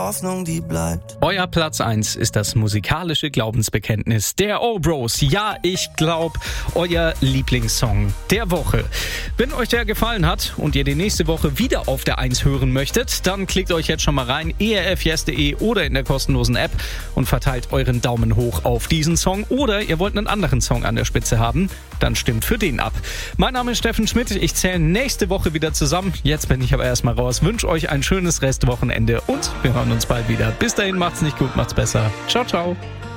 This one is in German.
Hoffnung, die bleibt. Euer Platz 1 ist das musikalische Glaubensbekenntnis der O-Bros. Ja, ich glaub, euer Lieblingssong der Woche. Wenn euch der gefallen hat und ihr die nächste Woche wieder auf der 1 hören möchtet, dann klickt euch jetzt schon mal rein, erfjes.de oder in der kostenlosen App und verteilt euren Daumen hoch auf diesen Song. Oder ihr wollt einen anderen Song an der Spitze haben, dann stimmt für den ab. Mein Name ist Steffen Schmidt, ich zähle nächste Woche wieder zusammen. Jetzt bin ich aber erstmal raus, wünsche euch ein schönes Restwochenende und wir hören uns bald wieder. Bis dahin, macht's nicht gut, macht's besser. Ciao, ciao.